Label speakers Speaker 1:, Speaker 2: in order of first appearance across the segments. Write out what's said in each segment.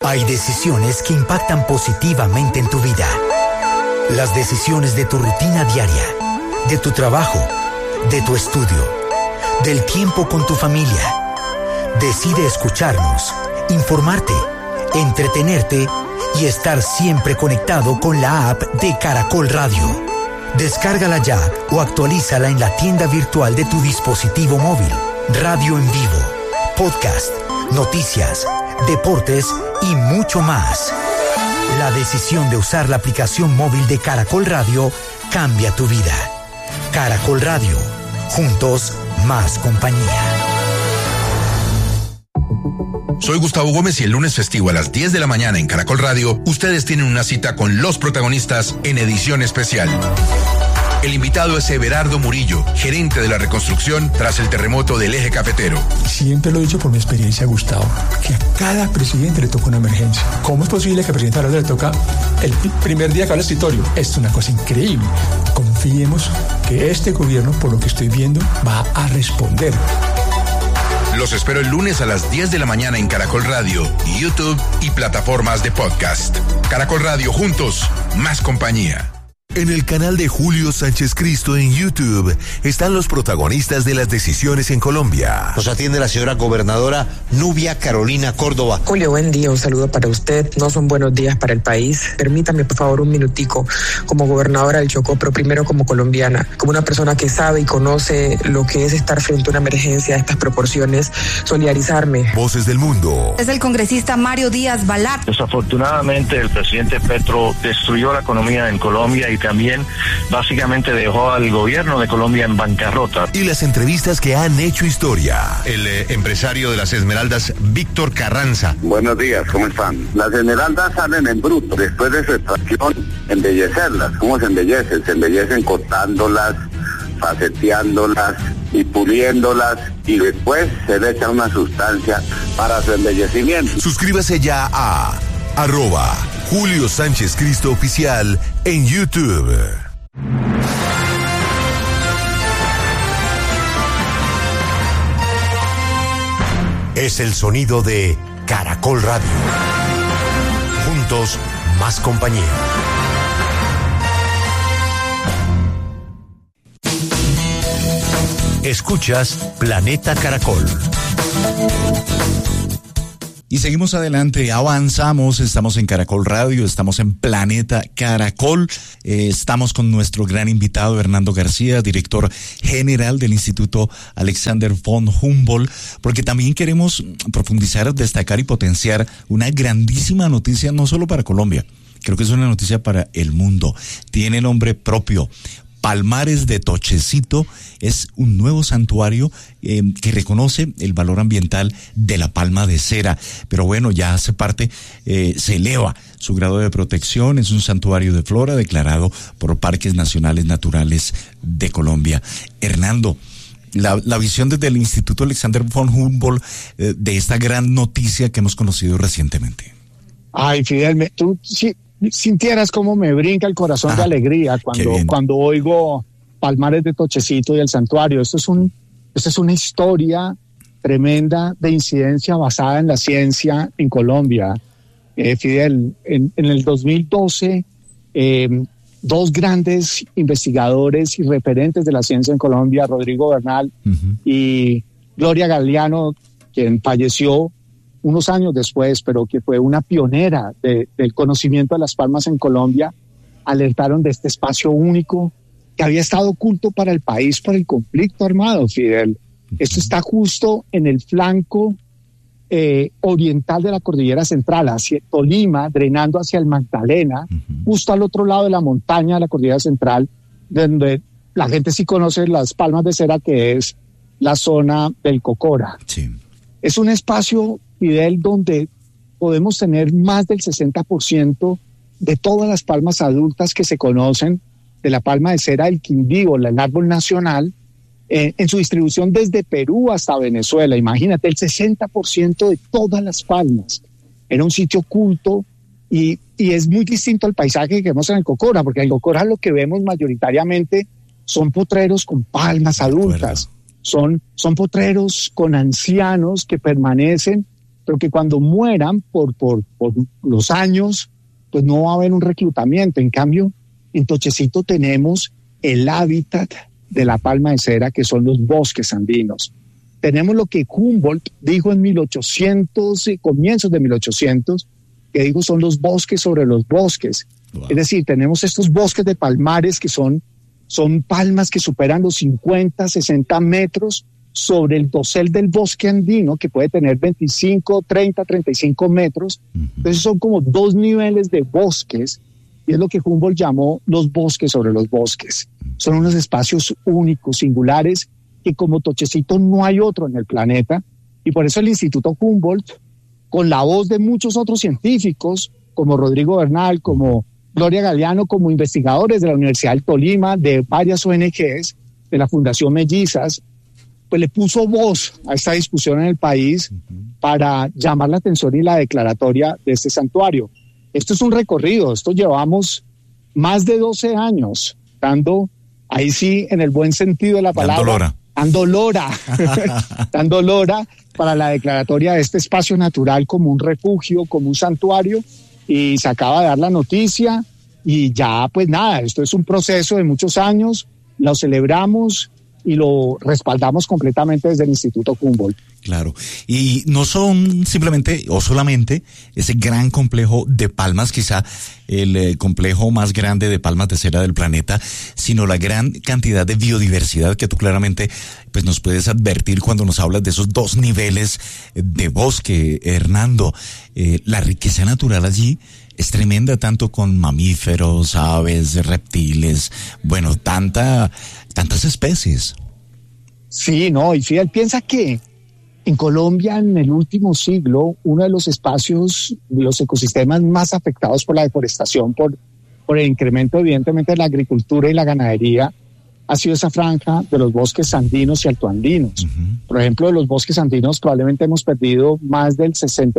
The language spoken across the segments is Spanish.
Speaker 1: Hay decisiones que impactan positivamente en tu vida. Las decisiones de tu rutina diaria, de tu trabajo, de tu estudio, del tiempo con tu familia. Decide escucharnos, informarte, entretenerte y estar siempre conectado con la app de Caracol Radio. Descárgala ya o actualízala en la tienda virtual de tu dispositivo móvil. Radio en vivo, podcast, noticias, deportes y mucho más. La decisión de usar la aplicación móvil de Caracol Radio cambia tu vida. Caracol Radio, juntos más compañía.
Speaker 2: Soy Gustavo Gómez y el lunes festivo a las 10 de la mañana en Caracol Radio, ustedes tienen una cita con los protagonistas en edición especial. El invitado es Everardo Murillo, gerente de la reconstrucción tras el terremoto del eje cafetero.
Speaker 3: Siempre lo he dicho por mi experiencia, Gustavo, que a cada presidente le toca una emergencia. ¿Cómo es posible que al presidente Araujo le toca el primer día que va al escritorio? Esto es una cosa increíble. Confiemos que este gobierno, por lo que estoy viendo, va a responder.
Speaker 2: Los espero el lunes a las 10 de la mañana en Caracol Radio, YouTube y plataformas de podcast. Caracol Radio, juntos, más compañía.
Speaker 4: En el canal de Julio Sánchez Cristo en YouTube están los protagonistas de las decisiones en Colombia.
Speaker 5: Nos atiende la señora gobernadora Nubia Carolina Córdoba.
Speaker 6: Julio, buen día, un saludo para usted. No son buenos días para el país. Permítame, por favor, un minutico como gobernadora del Chocó, pero primero como colombiana, como una persona que sabe y conoce lo que es estar frente a una emergencia de estas proporciones, solidarizarme.
Speaker 4: Voces del mundo.
Speaker 7: Es el congresista Mario Díaz Balart.
Speaker 8: Desafortunadamente, el presidente Petro destruyó la economía en Colombia y también básicamente dejó al gobierno de Colombia en bancarrota.
Speaker 4: Y las entrevistas que han hecho historia.
Speaker 2: El empresario de las Esmeraldas, Víctor Carranza.
Speaker 9: Buenos días, ¿cómo están? Las Esmeraldas salen en bruto. Después de su extracción, embellecerlas. ¿Cómo se embellecen? Se embellecen cortándolas, faceteándolas y puliéndolas, y después se le echa una sustancia para su embellecimiento.
Speaker 4: Suscríbase ya a @Julio Sánchez Cristo Oficial en YouTube. Es el sonido de Caracol Radio. Juntos, más compañía. Escuchas Planeta Caracol.
Speaker 10: Y seguimos adelante, avanzamos, estamos en Caracol Radio, estamos en Planeta Caracol, estamos con nuestro gran invitado Hernando García, director general del Instituto Alexander von Humboldt, porque también queremos profundizar, destacar y potenciar una grandísima noticia, no solo para Colombia, creo que es una noticia para el mundo, tiene nombre propio. Palmares de Tochecito es un nuevo santuario que reconoce el valor ambiental de la palma de cera, pero bueno, ya hace parte, se eleva su grado de protección, es un santuario de flora declarado por Parques Nacionales Naturales de Colombia. Hernando, la visión desde el Instituto Alexander von Humboldt de esta gran noticia que hemos conocido recientemente.
Speaker 11: Ay, Fidel, tú sí sintieras cómo me brinca el corazón de alegría cuando oigo Palmares de Tochecito y el santuario. Esto es una historia tremenda de incidencia basada en la ciencia en Colombia. Fidel, en el 2012, dos grandes investigadores y referentes de la ciencia en Colombia, Rodrigo Bernal y Gloria Galeano, quien falleció unos años después, pero que fue una pionera del conocimiento de las palmas en Colombia, alertaron de este espacio único que había estado oculto para el país por el conflicto armado, Fidel. Esto está justo en el flanco oriental de la cordillera central, hacia Tolima, drenando hacia el Magdalena, justo al otro lado de la montaña de la cordillera central, donde la gente sí conoce las palmas de cera, que es la zona del Cocora. Sí. Es un espacio, Fidel, donde podemos tener más del 60% de todas las palmas adultas que se conocen, de la palma de cera del Quindío, el árbol nacional, en su distribución desde Perú hasta Venezuela. Imagínate, el 60% de todas las palmas. Era un sitio oculto y es muy distinto al paisaje que vemos en el Cocora, porque en el Cocora lo que vemos mayoritariamente son potreros con palmas adultas. Son potreros con ancianos que permanecen pero que cuando mueran por los años, pues no va a haber un reclutamiento. En cambio, en Tochecito tenemos el hábitat de la palma de cera, que son los bosques andinos. Tenemos lo que Humboldt dijo en 1800, comienzos de 1800, que dijo son los bosques sobre los bosques. Wow. Es decir, tenemos estos bosques de palmares que son palmas que superan los 50, 60 metros sobre el dosel del bosque andino, que puede tener 25, 30, 35 metros. Entonces son como 2 niveles de bosques, y es lo que Humboldt llamó los bosques sobre los bosques. Son unos espacios únicos, singulares, que como Tochecito no hay otro en el planeta, y por eso el Instituto Humboldt, con la voz de muchos otros científicos, como Rodrigo Bernal, como Gloria Galeano, como investigadores de la Universidad del Tolima, de varias ONGs, de la Fundación Mellizas, pues le puso voz a esta discusión en el país para llamar la atención y la declaratoria de este santuario. Esto es un recorrido, esto llevamos más de 12 años dando, ahí sí, en el buen sentido de la palabra, dando lora para la declaratoria de este espacio natural como un refugio, como un santuario, y se acaba de dar la noticia y ya pues nada, esto es un proceso de muchos años, lo celebramos y lo respaldamos completamente desde el Instituto Humboldt.
Speaker 10: Claro, y no son simplemente o solamente ese gran complejo de palmas, quizá el complejo más grande de palmas de cera del planeta, sino la gran cantidad de biodiversidad que tú claramente pues nos puedes advertir cuando nos hablas de esos 2 niveles de bosque, Hernando. La riqueza natural allí es tremenda, tanto con mamíferos, aves, reptiles, bueno, tantas especies.
Speaker 11: Sí, no, y Fidel, piensa que en Colombia, en el último siglo, uno de los espacios, los ecosistemas más afectados por la deforestación, por el incremento evidentemente de la agricultura y la ganadería, ha sido esa franja de los bosques andinos y altoandinos. Por ejemplo, de los bosques andinos probablemente hemos perdido más del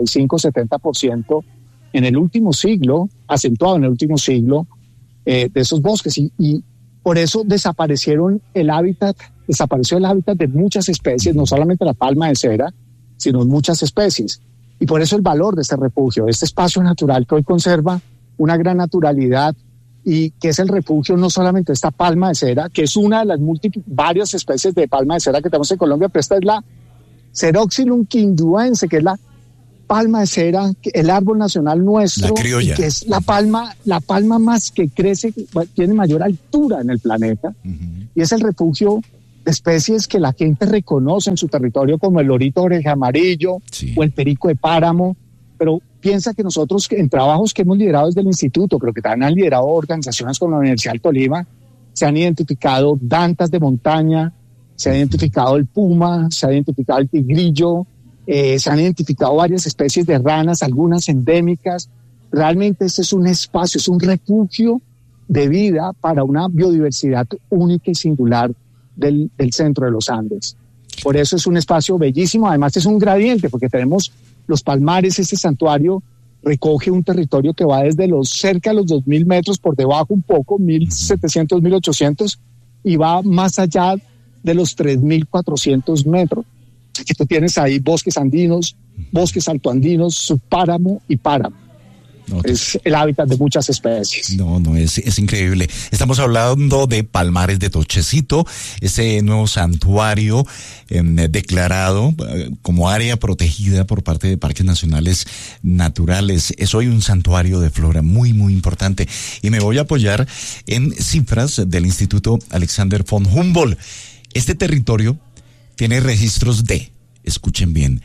Speaker 11: 65-70% en el último siglo, acentuado en el último siglo, de esos bosques. Y por eso desapareció el hábitat de muchas especies, no solamente la palma de cera, sino muchas especies. Y por eso el valor de este refugio, de este espacio natural que hoy conserva una gran naturalidad y que es el refugio no solamente de esta palma de cera, que es una de las varias especies de palma de cera que tenemos en Colombia, pero esta es la Ceroxylum quinduense, que es la palma de cera, el árbol nacional nuestro, y que es la palma más que crece, tiene mayor altura en el planeta, y es el refugio de especies que la gente reconoce en su territorio, como el lorito oreja amarillo, o el perico de páramo. Pero piensa que nosotros, en trabajos que hemos liderado desde el instituto, pero que también han liderado organizaciones como la Universidad del Tolima, se han identificado dantas de montaña, se ha identificado el puma, se ha identificado el tigrillo, se han identificado varias especies de ranas, algunas endémicas. Realmente este es un espacio, es un refugio de vida para una biodiversidad única y singular del centro de los Andes. Por eso es un espacio bellísimo. Además es un gradiente, porque tenemos los palmares. Este santuario recoge un territorio que va desde cerca de los 2.000 metros, por debajo un poco, 1.700, 1.800, y va más allá de los 3.400 metros. Que tú tienes ahí bosques andinos, bosques altoandinos, subpáramo y páramo. Es el hábitat de muchas especies.
Speaker 10: Es increíble. Estamos hablando de Palmares de Tochecito, ese nuevo santuario declarado como área protegida por parte de Parques Nacionales Naturales. Es hoy un santuario de flora muy, muy importante. Y me voy a apoyar en cifras del Instituto Alexander von Humboldt. Este territorio tiene registros de, escuchen bien,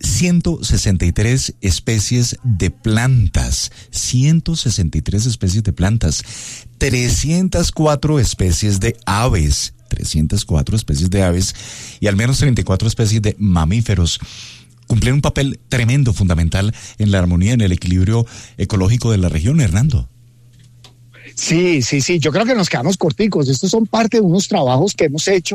Speaker 10: 163 especies de plantas, 163 especies de plantas, 304 especies de aves, 304 especies de aves y al menos 34 especies de mamíferos. Cumplen un papel tremendo, fundamental en la armonía, en el equilibrio ecológico de la región, Hernando.
Speaker 11: Sí, yo creo que nos quedamos corticos. Estos son parte de unos trabajos que hemos hecho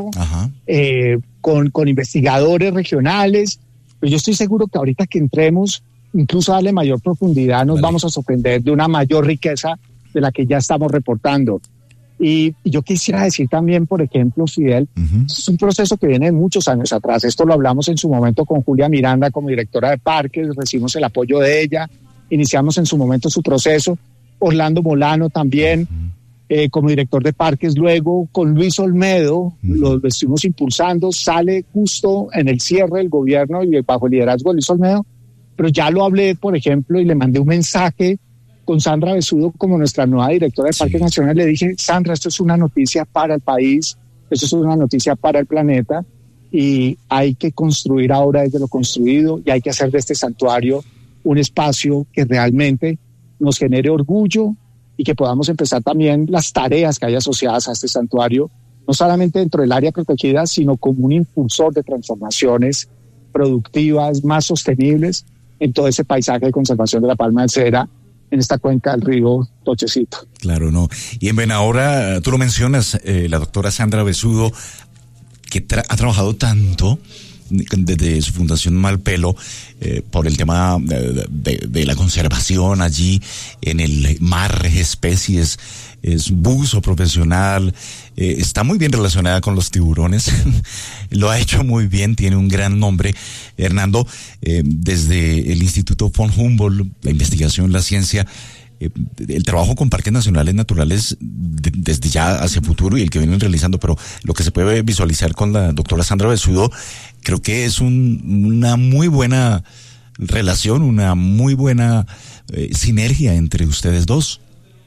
Speaker 11: con investigadores regionales. Pero yo estoy seguro que ahorita que entremos, incluso a darle mayor profundidad, nos vamos a sorprender de una mayor riqueza de la que ya estamos reportando. Y yo quisiera decir también, por ejemplo, Fidel, es un proceso que viene de muchos años atrás. Esto lo hablamos en su momento con Julia Miranda como directora de parques, recibimos el apoyo de ella, iniciamos en su momento su proceso. Orlando Molano también, como director de parques, luego con Luis Olmedo, lo estuvimos impulsando, sale justo en el cierre del gobierno y bajo el liderazgo de Luis Olmedo, pero ya lo hablé, por ejemplo, y le mandé un mensaje con Sandra Besudo como nuestra nueva directora de Parques Nacionales. Le dije, Sandra, esto es una noticia para el país, esto es una noticia para el planeta, y hay que construir ahora desde lo construido, y hay que hacer de este santuario un espacio que realmente nos genere orgullo y que podamos empezar también las tareas que hay asociadas a este santuario, no solamente dentro del área protegida, sino como un impulsor de transformaciones productivas, más sostenibles en todo ese paisaje de conservación de la palma de cera en esta cuenca del río Tochecito.
Speaker 10: Claro, no. Y en Buenahora, tú lo mencionas, la doctora Sandra Besudo, que ha trabajado tanto desde su fundación Malpelo por el tema de la conservación allí en el mar, especies, es buzo profesional, está muy bien relacionada con los tiburones, lo ha hecho muy bien, tiene un gran nombre. Hernando, desde el Instituto von Humboldt, la investigación, la ciencia, el trabajo con parques nacionales naturales desde ya hacia futuro y el que vienen realizando, pero lo que se puede visualizar con la doctora Sandra Besudo, creo que es una muy buena relación, una muy buena sinergia entre ustedes dos.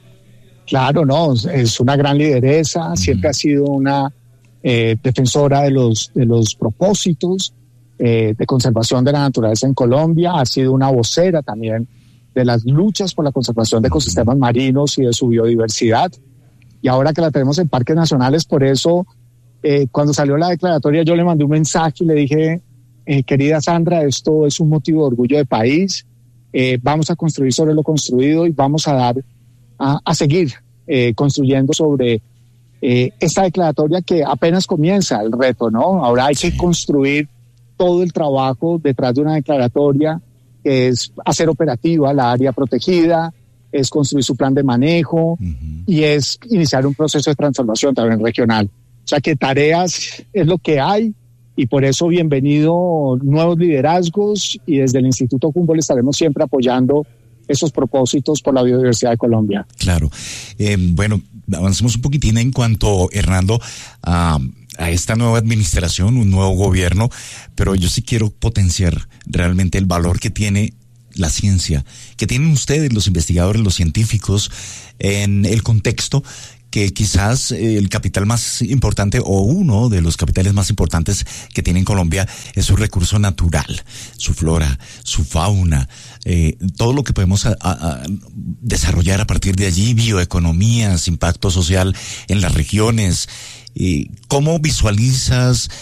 Speaker 11: Claro, no, es una gran lideresa, siempre ha sido una defensora de los propósitos de conservación de la naturaleza en Colombia, ha sido una vocera también de las luchas por la conservación de ecosistemas marinos y de su biodiversidad. Y ahora que la tenemos en parques nacionales, por eso cuando salió la declaratoria yo le mandé un mensaje y le dije, querida Sandra, esto es un motivo de orgullo de país, vamos a construir sobre lo construido y vamos a seguir construyendo sobre esta declaratoria que apenas comienza el reto, ¿no? Ahora hay que construir todo el trabajo detrás de una declaratoria, que es hacer operativa la área protegida, es construir su plan de manejo y es iniciar un proceso de transformación también regional. O sea que tareas es lo que hay y por eso bienvenido nuevos liderazgos y desde el Instituto Humboldt estaremos siempre apoyando esos propósitos por la biodiversidad de Colombia.
Speaker 10: Claro. Bueno, avancemos un poquitín en cuanto, Hernando, a esta nueva administración, un nuevo gobierno, pero yo sí quiero potenciar realmente el valor que tiene la ciencia, que tienen ustedes, los investigadores, los científicos, en el contexto que quizás el capital más importante o uno de los capitales más importantes que tiene en Colombia es su recurso natural, su flora, su fauna, todo lo que podemos desarrollar a partir de allí, bioeconomías, impacto social en las regiones. ¿Cómo visualizas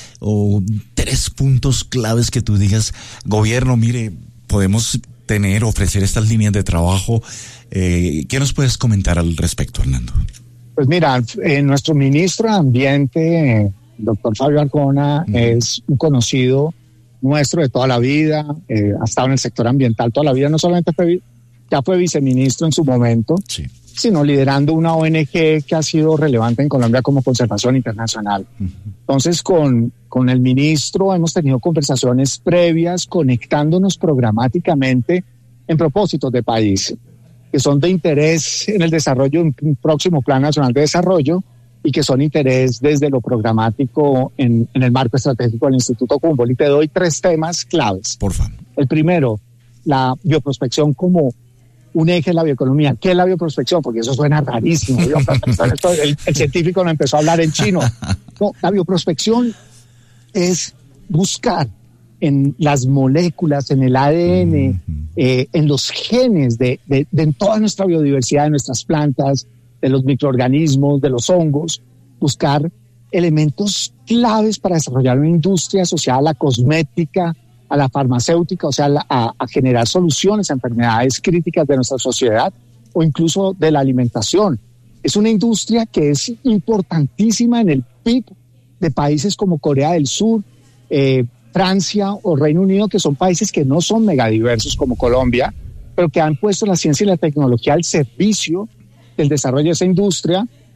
Speaker 10: 3 puntos claves que tú digas, gobierno, mire, podemos ofrecer estas líneas de trabajo? ¿Qué nos puedes comentar al respecto, Hernando?
Speaker 11: Pues mira, nuestro ministro de Ambiente, doctor Fabio Arjona, es un conocido nuestro de toda la vida, ha estado en el sector ambiental toda la vida, no solamente ya fue viceministro en su momento, sí, sino liderando una ONG que ha sido relevante en Colombia como Conservación Internacional. Entonces, con el ministro hemos tenido conversaciones previas, conectándonos programáticamente en propósitos de país, que son de interés en el desarrollo de un próximo Plan Nacional de Desarrollo y que son interés desde lo programático en el marco estratégico del Instituto Humboldt. Y te doy 3 temas claves.
Speaker 10: Por favor.
Speaker 11: El primero, la bioprospección como un eje de la bioeconomía. ¿Qué es la bioprospección? Porque eso suena rarísimo. El científico no empezó a hablar en chino. No, la bioprospección es buscar en las moléculas, en el ADN, en los genes de toda nuestra biodiversidad, de nuestras plantas, de los microorganismos, de los hongos, buscar elementos claves para desarrollar una industria asociada a la cosmética, a la farmacéutica, o sea, a generar soluciones a enfermedades críticas de nuestra sociedad o incluso de la alimentación. Es una industria que es importantísima en el PIB de países como Corea del Sur, Francia o Reino Unido, que son países que no son megadiversos como Colombia, pero que han puesto la ciencia y la tecnología al servicio del desarrollo de esa industria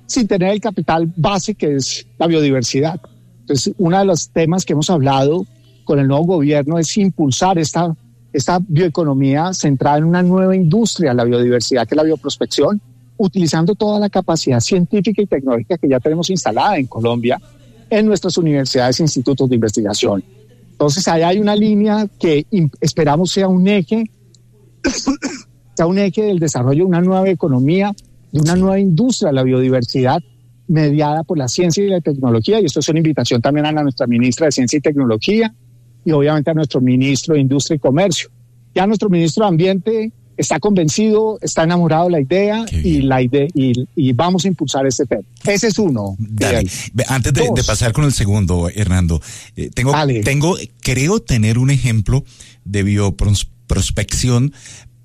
Speaker 11: sin tener el capital base que es la biodiversidad. Entonces, uno de los temas que hemos hablado con el nuevo gobierno es impulsar esta bioeconomía centrada en una nueva industria, la biodiversidad, que es la bioprospección, utilizando toda la capacidad científica y tecnológica que ya tenemos instalada en Colombia, en nuestras universidades e institutos de investigación. Entonces, ahí hay una línea que esperamos sea un eje del desarrollo de una nueva economía, de una nueva industria de la biodiversidad, mediada por la ciencia y la tecnología. Y esto es una invitación también a nuestra ministra de Ciencia y Tecnología y obviamente a nuestro ministro de Industria y Comercio. Ya nuestro ministro de Ambiente está convencido, está enamorado de la idea y vamos a impulsar este tema. Ese es uno.
Speaker 10: Dale. Antes de pasar con el segundo, Hernando, creo tener un ejemplo de bioprospección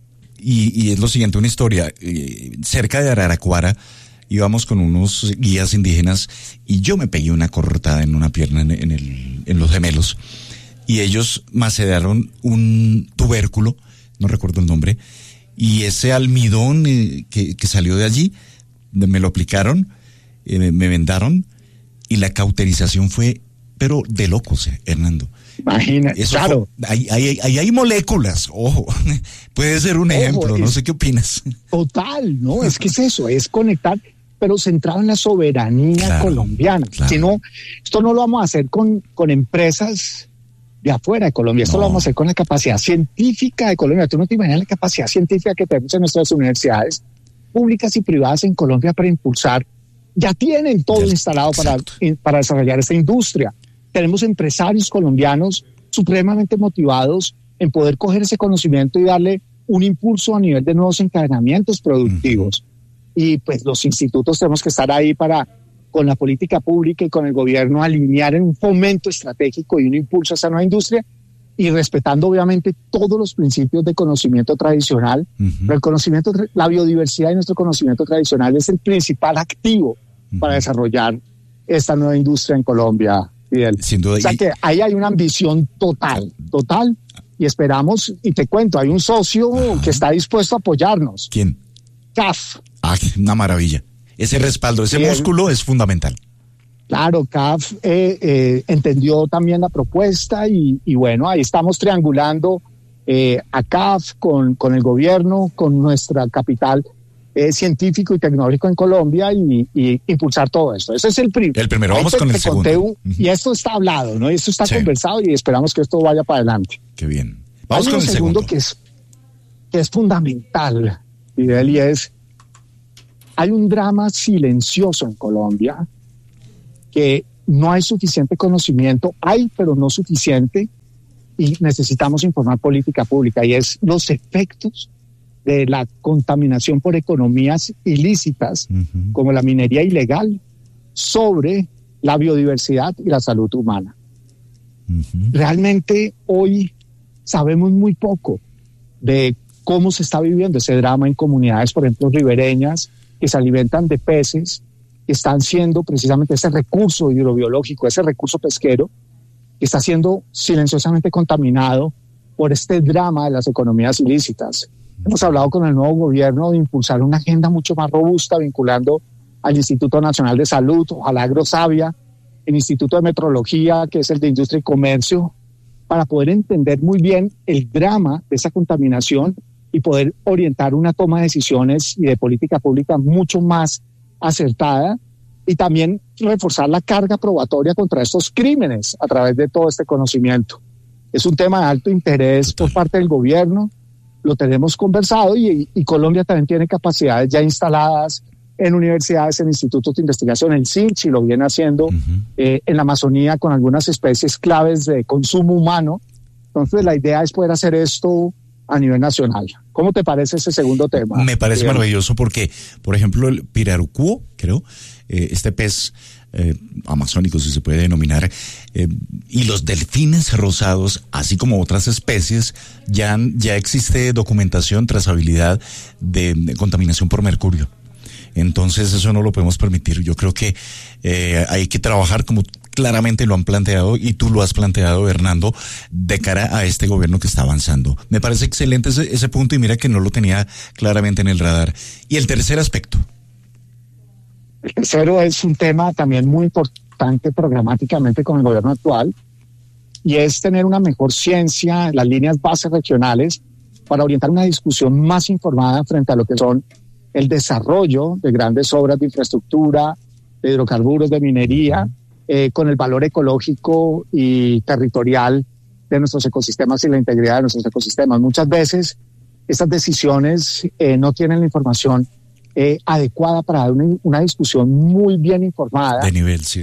Speaker 10: y es lo siguiente, una historia. Cerca de Araraquara íbamos con unos guías indígenas y yo me pegué una cortada en una pierna en los gemelos y ellos macedaron un tubérculo, no recuerdo el nombre, y ese almidón que salió de allí, me lo aplicaron, me vendaron y la cauterización fue, pero de locos, Hernando.
Speaker 11: Imagínate, claro.
Speaker 10: Ahí hay moléculas, ojo, puede ser un ejemplo, no sé qué opinas.
Speaker 11: Total, no, es que es eso, es conectar, pero centrado en la soberanía colombiana. Claro. Si no, esto no lo vamos a hacer con empresas de afuera de Colombia, esto lo vamos a hacer con la capacidad científica de Colombia. Tú no te imaginas la capacidad científica que tenemos en nuestras universidades públicas y privadas en Colombia para impulsar. Ya tienen todo instalado para desarrollar esta industria. Tenemos empresarios colombianos supremamente motivados en poder coger ese conocimiento y darle un impulso a nivel de nuevos encadenamientos productivos. Y pues los institutos tenemos que estar ahí con la política pública y con el gobierno, alinear en un fomento estratégico y un impulso a esta nueva industria y respetando obviamente todos los principios de conocimiento tradicional. Pero el conocimiento, la biodiversidad y nuestro conocimiento tradicional es el principal activo para desarrollar esta nueva industria en Colombia, Fidel.
Speaker 10: Sin duda.
Speaker 11: O sea que ahí hay una ambición total, y esperamos, y te cuento, hay un socio que está dispuesto a apoyarnos.
Speaker 10: ¿Quién?
Speaker 11: CAF.
Speaker 10: Una maravilla. Ese respaldo, ese músculo es fundamental.
Speaker 11: Claro, CAF entendió también la propuesta y bueno, ahí estamos triangulando a CAF con el gobierno, con nuestra capital científico y tecnológico en Colombia y impulsar todo esto. Ese es el primero.
Speaker 10: El primero, vamos con el segundo.
Speaker 11: Y esto está hablado, ¿no? Y esto está conversado y esperamos que esto vaya para adelante.
Speaker 10: Qué bien. Vamos con el segundo.
Speaker 11: Que es fundamental, Fidel, y hay un drama silencioso en Colombia que no hay suficiente conocimiento, pero no suficiente, y necesitamos informar política pública, y es los efectos de la contaminación por economías ilícitas, como la minería ilegal, sobre la biodiversidad y la salud humana. Realmente hoy sabemos muy poco de cómo se está viviendo ese drama en comunidades, por ejemplo, ribereñas, que se alimentan de peces, que están siendo precisamente ese recurso hidrobiológico, ese recurso pesquero, que está siendo silenciosamente contaminado por este drama de las economías ilícitas. Hemos hablado con el nuevo gobierno de impulsar una agenda mucho más robusta, vinculando al Instituto Nacional de Salud, ojalá Agrosavia, el Instituto de Metrología, que es el de Industria y Comercio, para poder entender muy bien el drama de esa contaminación y poder orientar una toma de decisiones y de política pública mucho más acertada, y también reforzar la carga probatoria contra estos crímenes a través de todo este conocimiento. Es un tema de alto interés por parte del gobierno, lo tenemos conversado y Colombia también tiene capacidades ya instaladas en universidades, en institutos de investigación, el CINCHI lo viene haciendo en la Amazonía con algunas especies claves de consumo humano. Entonces la idea es poder hacer esto a nivel nacional. ¿Cómo te parece ese segundo tema?
Speaker 10: Me parece maravilloso porque, por ejemplo, el pirarucuo, creo, este pez amazónico, si se puede denominar, y los delfines rosados, así como otras especies, ya existe documentación, trazabilidad de contaminación por mercurio. Entonces eso no lo podemos permitir. Yo creo que hay que trabajar como claramente lo han planteado y tú lo has planteado, Hernando, de cara a este gobierno que está avanzando. Me parece excelente ese punto y mira que no lo tenía claramente en el radar. Y el tercer aspecto.
Speaker 11: El tercero es un tema también muy importante programáticamente con el gobierno actual, y es tener una mejor ciencia, las líneas bases regionales, para orientar una discusión más informada frente a lo que son el desarrollo de grandes obras de infraestructura, de hidrocarburos, de minería, con el valor ecológico y territorial de nuestros ecosistemas y la integridad de nuestros ecosistemas. Muchas veces estas decisiones no tienen la información adecuada para dar una discusión muy bien informada.
Speaker 10: De nivel, sí.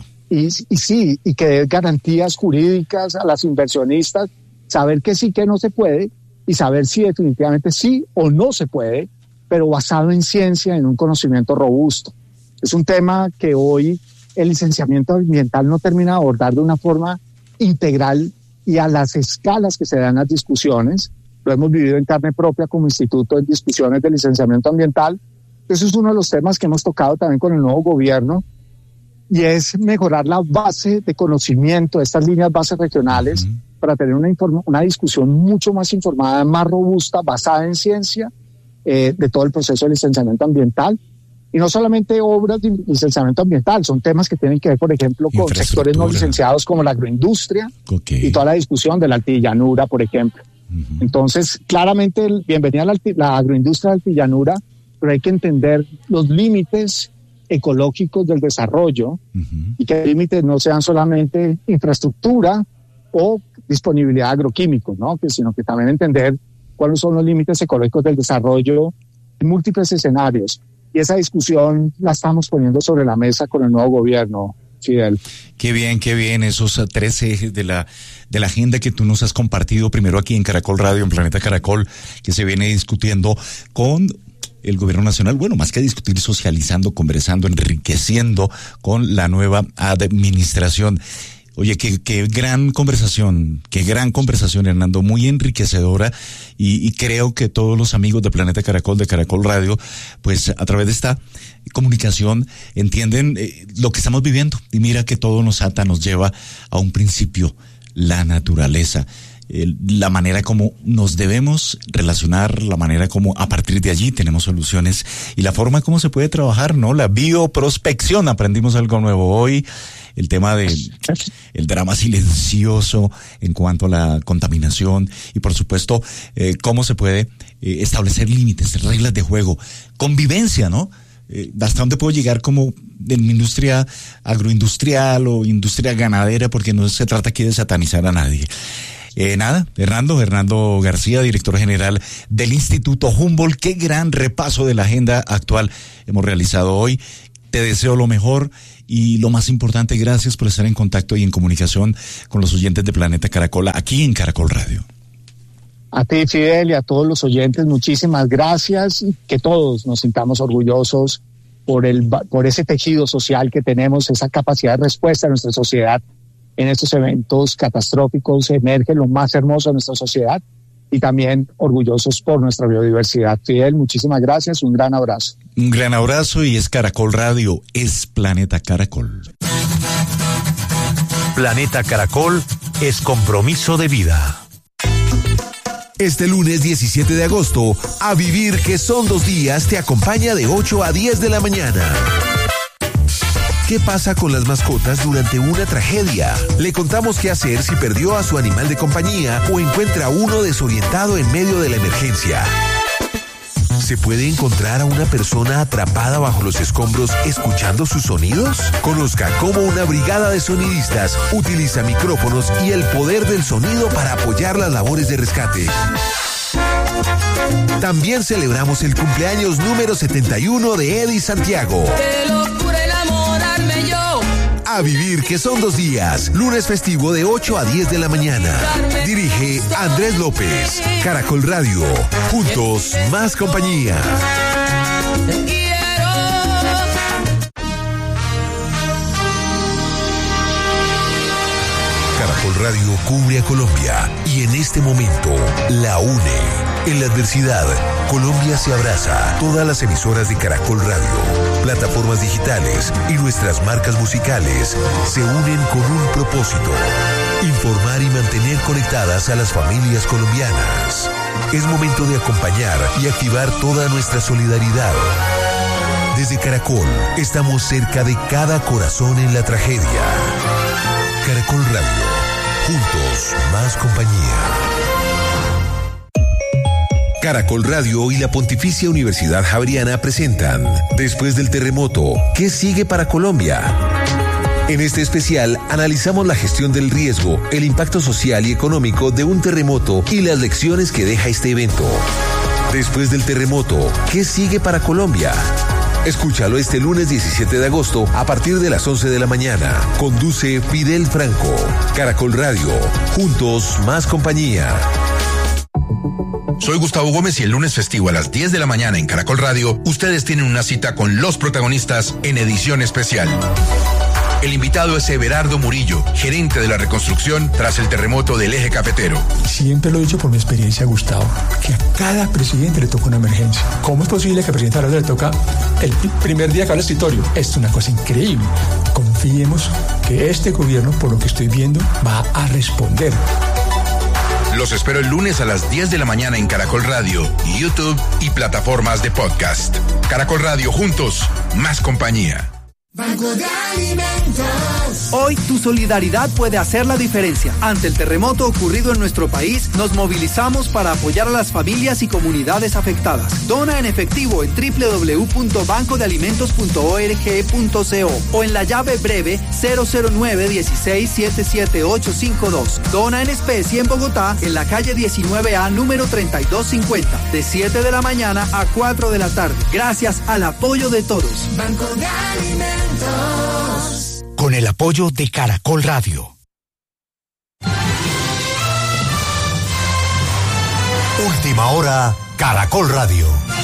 Speaker 11: Y que dé garantías jurídicas a las inversionistas, saber que sí, que no se puede, y saber si definitivamente sí o no se puede, pero basado en ciencia, en un conocimiento robusto. Es un tema que hoy el licenciamiento ambiental no termina de abordar de una forma integral y a las escalas que se dan las discusiones. Lo hemos vivido en carne propia como instituto en discusiones de licenciamiento ambiental. Eso es uno de los temas que hemos tocado también con el nuevo gobierno, y es mejorar la base de conocimiento de estas líneas bases regionales para tener una discusión mucho más informada, más robusta, basada en ciencia de todo el proceso de licenciamiento ambiental. Y no solamente obras de licenciamiento ambiental, son temas que tienen que ver, por ejemplo, con sectores no licenciados como la agroindustria y toda la discusión de la altillanura, por ejemplo. Entonces, claramente, bienvenida a la agroindustria de altillanura, pero hay que entender los límites ecológicos del desarrollo y que los límites no sean solamente infraestructura o disponibilidad de agroquímicos, ¿no? Sino que también entender cuáles son los límites ecológicos del desarrollo en múltiples escenarios. Y esa discusión la estamos poniendo sobre la mesa con el nuevo gobierno, Fidel.
Speaker 10: Qué bien, esos 3 ejes de la agenda que tú nos has compartido, primero aquí en Caracol Radio, en Planeta Caracol, que se viene discutiendo con el gobierno nacional, bueno, más que discutir, socializando, conversando, enriqueciendo con la nueva administración. Oye, qué gran conversación, Hernando, muy enriquecedora, y creo que todos los amigos de Planeta Caracol, de Caracol Radio, pues a través de esta comunicación entienden lo que estamos viviendo, y mira que todo nos ata, nos lleva a un principio, la naturaleza. La manera como nos debemos relacionar, la manera como a partir de allí tenemos soluciones, y la forma como se puede trabajar, ¿no? La bioprospección, aprendimos algo nuevo hoy, el tema del drama silencioso en cuanto a la contaminación, y por supuesto cómo se puede establecer límites, reglas de juego, convivencia, ¿no? ¿Hasta dónde puedo llegar como en mi industria agroindustrial o industria ganadera? Porque no se trata aquí de satanizar a nadie. Hernando García, director general del Instituto Humboldt. Qué gran repaso de la agenda actual hemos realizado hoy. Te deseo lo mejor y lo más importante, gracias por estar en contacto y en comunicación con los oyentes de Planeta Caracol aquí en Caracol Radio.
Speaker 11: A ti, Fidel, y a todos los oyentes, muchísimas gracias. Que todos nos sintamos orgullosos por ese tejido social que tenemos, esa capacidad de respuesta de nuestra sociedad en estos eventos catastróficos. Emerge lo más hermoso de nuestra sociedad, y también orgullosos por nuestra biodiversidad. Fidel, muchísimas gracias, un gran abrazo.
Speaker 10: Un gran abrazo, y es Caracol Radio, es Planeta Caracol.
Speaker 4: Planeta Caracol es compromiso de vida. Este lunes 17 de agosto, A Vivir que son 2 días te acompaña de 8 a 10 de la mañana. ¿Qué pasa con las mascotas durante una tragedia? Le contamos qué hacer si perdió a su animal de compañía o encuentra uno desorientado en medio de la emergencia. ¿Se puede encontrar a una persona atrapada bajo los escombros escuchando sus sonidos? Conozca cómo una brigada de sonidistas utiliza micrófonos y el poder del sonido para apoyar las labores de rescate. También celebramos el cumpleaños número 71 de Eddie Santiago.
Speaker 12: ¡Qué locura enamorarme yo!
Speaker 4: A Vivir que son 2 días, lunes festivo de 8 a 10 de la mañana. Dirige Andrés López. Caracol Radio, juntos más compañía. Caracol Radio cubre a Colombia y en este momento la une. En la adversidad, Colombia se abraza. Todas las emisoras de Caracol Radio, plataformas digitales y nuestras marcas musicales se unen con un propósito: informar y mantener conectadas a las familias colombianas. Es momento de acompañar y activar toda nuestra solidaridad. Desde Caracol, estamos cerca de cada corazón en la tragedia. Caracol Radio, juntos, más compañía. Caracol Radio y la Pontificia Universidad Javeriana presentan Después del terremoto, ¿qué sigue para Colombia? En este especial analizamos la gestión del riesgo, el impacto social y económico de un terremoto y las lecciones que deja este evento. Después del terremoto, ¿qué sigue para Colombia? Escúchalo este lunes 17 de agosto a partir de las 11 de la mañana. Conduce Fidel Franco. Caracol Radio, juntos, más compañía.
Speaker 2: Soy Gustavo Gómez y el lunes festivo a las 10 de la mañana en Caracol Radio, ustedes tienen una cita con los protagonistas en edición especial. El invitado es Everardo Murillo, gerente de la reconstrucción tras el terremoto del eje cafetero.
Speaker 3: Siempre lo he dicho por mi experiencia, Gustavo, que a cada presidente le toca una emergencia. ¿Cómo es posible que al presidente Araujo le toca el primer día que habla el escritorio? Es una cosa increíble. Confiemos que este gobierno, por lo que estoy viendo, va a responder.
Speaker 2: Los espero el lunes a las 10 de la mañana en Caracol Radio, YouTube y plataformas de podcast. Caracol Radio, juntos, más compañía.
Speaker 13: Banco de Alimentos. Hoy tu solidaridad puede hacer la diferencia. Ante el terremoto ocurrido en nuestro país, nos movilizamos para apoyar a las familias y comunidades afectadas. Dona en efectivo en www.bancodealimentos.org.co o en la llave breve 009-16-77852. Dona en especie en Bogotá, en la calle 19A, número 3250, de 7 de la mañana a 4 de la tarde. Gracias al apoyo de todos.
Speaker 14: Banco de Alimentos.
Speaker 1: Con el apoyo de Caracol Radio.
Speaker 4: Última hora, Caracol Radio.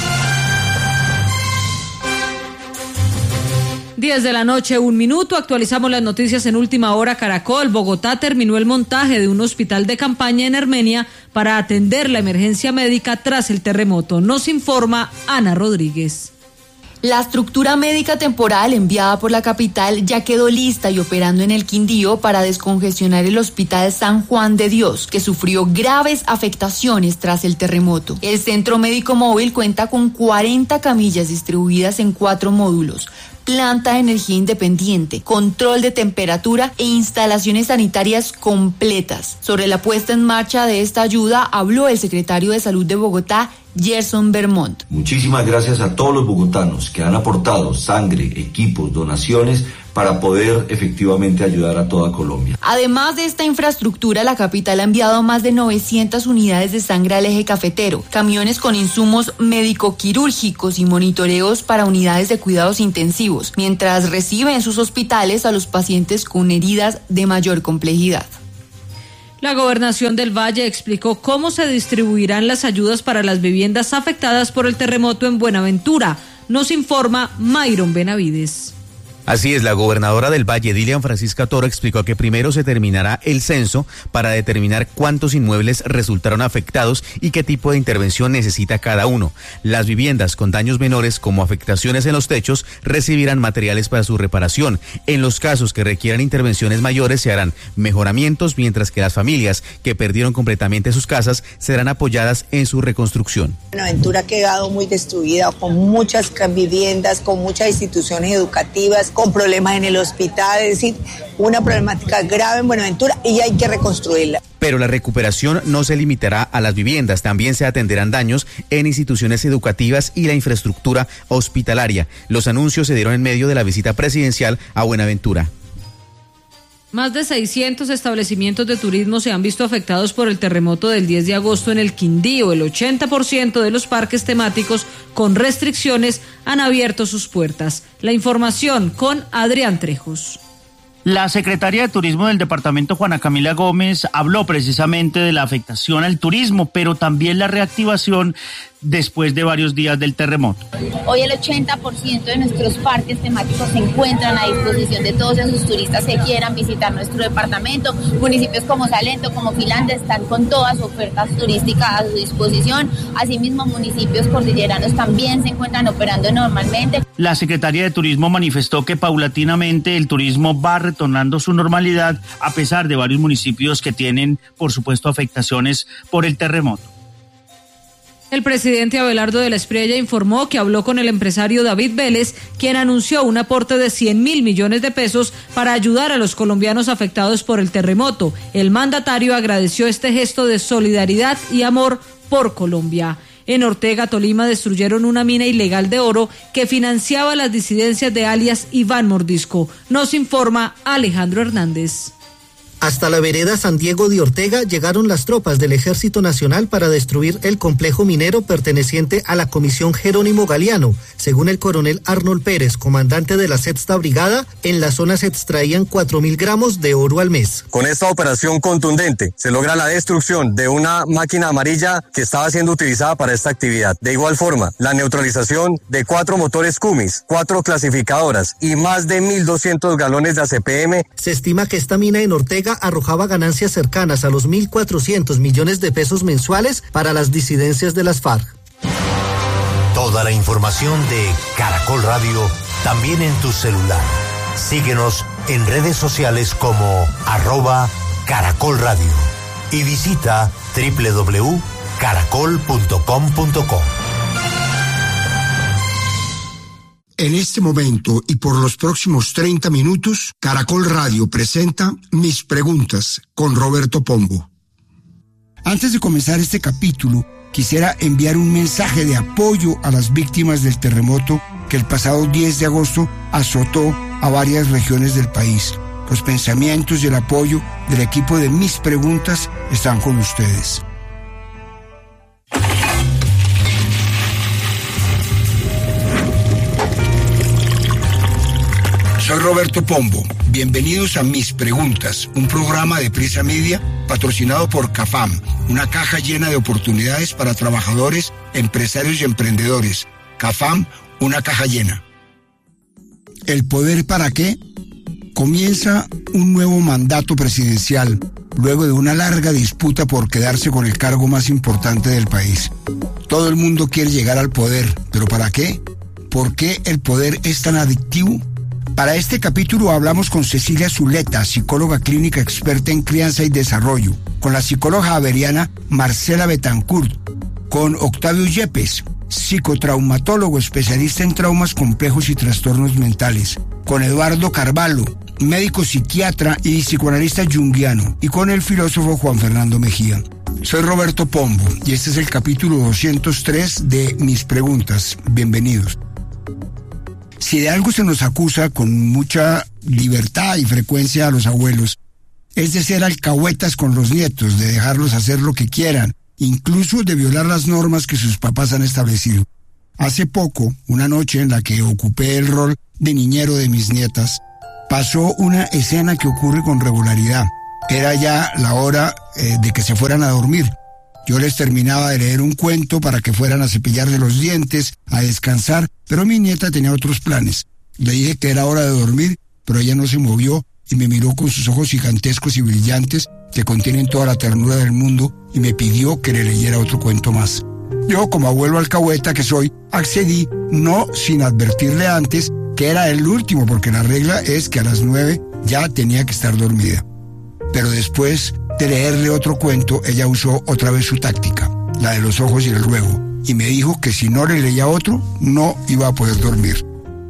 Speaker 15: 10 de la noche, 1 minuto. Actualizamos las noticias en Última Hora Caracol. Bogotá terminó el montaje de un hospital de campaña en Armenia para atender la emergencia médica tras el terremoto. Nos informa Ana Rodríguez.
Speaker 16: La estructura médica temporal enviada por la capital ya quedó lista y operando en el Quindío para descongestionar el Hospital San Juan de Dios, que sufrió graves afectaciones tras el terremoto. El centro médico móvil cuenta con 40 camillas distribuidas en 4 módulos, planta de energía independiente, control de temperatura e instalaciones sanitarias completas. Sobre la puesta en marcha de esta ayuda habló el secretario de Salud de Bogotá, Gerson Vermont.
Speaker 17: Muchísimas gracias a todos los bogotanos que han aportado sangre, equipos, donaciones para poder efectivamente ayudar a toda Colombia.
Speaker 16: Además de esta infraestructura, la capital ha enviado más de 900 unidades de sangre al eje cafetero, camiones con insumos médico-quirúrgicos y monitoreos para unidades de cuidados intensivos, mientras recibe en sus hospitales a los pacientes con heridas de mayor complejidad.
Speaker 15: La Gobernación del Valle explicó cómo se distribuirán las ayudas para las viviendas afectadas por el terremoto en Buenaventura. Nos informa Mayron Benavides.
Speaker 18: Así es, la gobernadora del Valle, Dilian Francisca Toro, explicó que primero se terminará el censo para determinar cuántos inmuebles resultaron afectados y qué tipo de intervención necesita cada uno. Las viviendas con daños menores, como afectaciones en los techos, recibirán materiales para su reparación. En los casos que requieran intervenciones mayores se harán mejoramientos, mientras que las familias que perdieron completamente sus casas serán apoyadas en su reconstrucción.
Speaker 19: Buenaventura ha quedado muy destruida, con muchas viviendas, con muchas instituciones educativas, con problemas en el hospital, es decir, una problemática grave en Buenaventura y hay que reconstruirla.
Speaker 18: Pero la recuperación no se limitará a las viviendas, también se atenderán daños en instituciones educativas y la infraestructura hospitalaria. Los anuncios se dieron en medio de la visita presidencial a Buenaventura.
Speaker 15: Más de 600 establecimientos de turismo se han visto afectados por el terremoto del 10 de agosto en el Quindío. El 80% de los parques temáticos con restricciones han abierto sus puertas. La información con Adrián Trejos.
Speaker 20: La secretaria de Turismo del departamento, Juana Camila Gómez, habló precisamente de la afectación al turismo, pero también la reactivación después de varios días del terremoto.
Speaker 21: Hoy el 80% de nuestros parques temáticos se encuentran a disposición de todos esos turistas que quieran visitar nuestro departamento. Municipios como Salento, como Filanda están con todas sus ofertas turísticas a su disposición. Asimismo, municipios cordilleranos también se encuentran operando normalmente.
Speaker 20: La Secretaría de Turismo manifestó que paulatinamente el turismo va retornando su normalidad a pesar de varios municipios que tienen, por supuesto, afectaciones por el terremoto.
Speaker 15: El presidente Abelardo de la Espriella informó que habló con el empresario David Vélez, quien anunció un aporte de 100.000 millones de pesos para ayudar a los colombianos afectados por el terremoto. El mandatario agradeció este gesto de solidaridad y amor por Colombia. En Ortega, Tolima, destruyeron una mina ilegal de oro que financiaba las disidencias de alias Iván Mordisco. Nos informa Alejandro Hernández.
Speaker 14: Hasta la vereda San Diego de Ortega llegaron las tropas del Ejército Nacional para destruir el complejo minero perteneciente a la Comisión Jerónimo Galeano. Según el coronel Arnold Pérez, comandante de la Sexta Brigada, en la zona se extraían 4.000 gramos de oro al mes.
Speaker 22: Con esta operación contundente se logra la destrucción de una máquina amarilla que estaba siendo utilizada para esta actividad. De igual forma, la neutralización de 4 motores Cummins, 4 clasificadoras y más de 1.200 galones de ACPM.
Speaker 14: Se estima que esta mina en Ortega arrojaba ganancias cercanas a los 1.400 millones de pesos mensuales para las disidencias de las FARC.
Speaker 1: Toda la información de Caracol Radio también en tu celular. Síguenos en redes sociales como @Caracol Radio y visita www.caracol.com.co.
Speaker 23: En este momento y por los próximos 30 minutos, Caracol Radio presenta Mis Preguntas con Roberto Pombo. Antes de comenzar este capítulo, quisiera enviar un mensaje de apoyo a las víctimas del terremoto que el pasado 10 de agosto azotó a varias regiones del país. Los pensamientos y el apoyo del equipo de Mis Preguntas están con ustedes. Soy Roberto Pombo. Bienvenidos a Mis Preguntas, un programa de Prisa Media patrocinado por CAFAM, una caja llena de oportunidades para trabajadores, empresarios y emprendedores. CAFAM, una caja llena. ¿El poder para qué? Comienza un nuevo mandato presidencial, luego de una larga disputa por quedarse con el cargo más importante del país. Todo el mundo quiere llegar al poder, ¿pero para qué? ¿Por qué el poder es tan adictivo? Para este capítulo hablamos con Cecilia Zuleta, psicóloga clínica experta en crianza y desarrollo, con la psicóloga averiana Marcela Betancourt, con Octavio Yepes, psicotraumatólogo especialista en traumas complejos y trastornos mentales, con Eduardo Carvalho, médico psiquiatra y psicoanalista junguiano, y con el filósofo Juan Fernando Mejía. Soy Roberto Pombo y este es el capítulo 203 de Mis Preguntas. Bienvenidos. Si de algo se nos acusa con mucha libertad y frecuencia a los abuelos, es de ser alcahuetas con los nietos, de dejarlos hacer lo que quieran, incluso de violar las normas que sus papás han establecido. Hace poco, una noche en la que ocupé el rol de niñero de mis nietas, pasó una escena que ocurre con regularidad. Era ya la hora de que se fueran a dormir. Yo les terminaba de leer un cuento para que fueran a cepillarse los dientes, a descansar, pero mi nieta tenía otros planes. Le dije que era hora de dormir, pero ella no se movió y me miró con sus ojos gigantescos y brillantes que contienen toda la ternura del mundo y me pidió que le leyera otro cuento más. Yo, como abuelo alcahueta que soy, accedí, no sin advertirle antes que era el último, porque la regla es que a las 9 ya tenía que estar dormida. Pero después de leerle otro cuento, ella usó otra vez su táctica, la de los ojos y el ruego, y me dijo que si no le leía otro, no iba a poder dormir.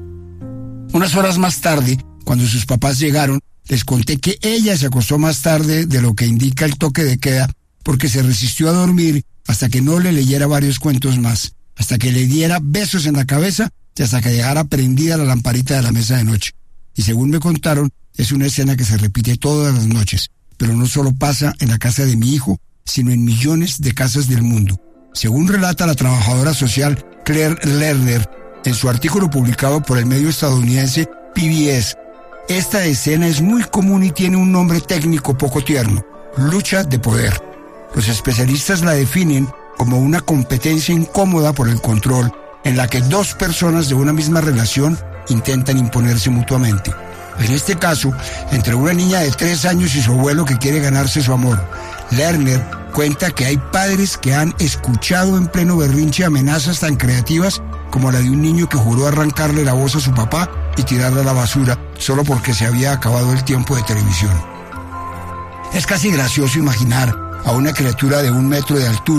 Speaker 23: Unas horas más tarde, cuando sus papás llegaron, les conté que ella se acostó más tarde de lo que indica el toque de queda, porque se resistió a dormir hasta que no le leyera varios cuentos más, hasta que le diera besos en la cabeza y hasta que dejara prendida la lamparita de la mesa de noche. Y según me contaron, es una escena que se repite todas las noches, pero no solo pasa en la casa de mi hijo, sino en millones de casas del mundo. Según relata la trabajadora social Claire Lerner en su artículo publicado por el medio estadounidense PBS, esta escena es muy común y tiene un nombre técnico poco tierno: lucha de poder. Los especialistas la definen como una competencia incómoda por el control, en la que dos personas de una misma relación intentan imponerse mutuamente. En este caso, entre una niña de 3 años y su abuelo que quiere ganarse su amor. Lerner cuenta que hay padres que han escuchado en pleno berrinche amenazas tan creativas como la de un niño que juró arrancarle la voz a su papá y tirarla a la basura solo porque se había acabado el tiempo de televisión. Es casi gracioso imaginar a una criatura de 1 metro de altura,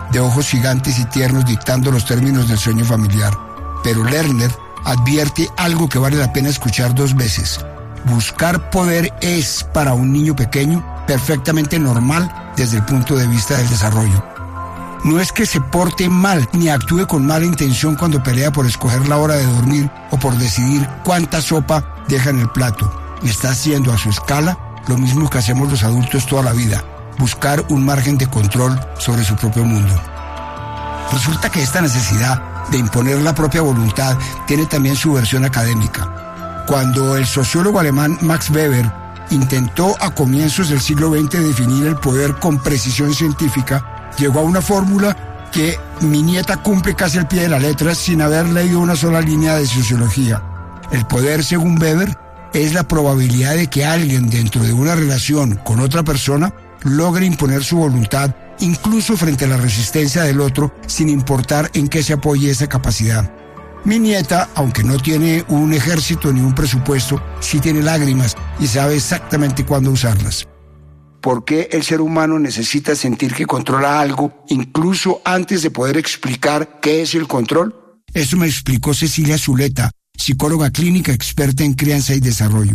Speaker 23: de ojos gigantes y tiernos dictando los términos del sueño familiar. Pero Lerner advierte algo que vale la pena escuchar 2 veces. Buscar poder es, para un niño pequeño, perfectamente normal desde el punto de vista del desarrollo. No es que se porte mal ni actúe con mala intención cuando pelea por escoger la hora de dormir o por decidir cuánta sopa deja en el plato. Está haciendo a su escala lo mismo que hacemos los adultos toda la vida: buscar un margen de control sobre su propio mundo. Resulta que esta necesidad de imponer la propia voluntad tiene también su versión académica. Cuando el sociólogo alemán Max Weber intentó a comienzos del siglo XX definir el poder con precisión científica, llegó a una fórmula que mi nieta cumple casi al pie de la letra sin haber leído una sola línea de sociología. El poder, según Weber, es la probabilidad de que alguien dentro de una relación con otra persona logre imponer su voluntad, incluso frente a la resistencia del otro, sin importar en qué se apoye esa capacidad. Mi nieta, aunque no tiene un ejército ni un presupuesto, sí tiene lágrimas y sabe exactamente cuándo usarlas. ¿Por qué el ser humano necesita sentir que controla algo, incluso antes de poder explicar qué es el control? Eso me explicó Cecilia Zuleta, psicóloga clínica experta en crianza y desarrollo.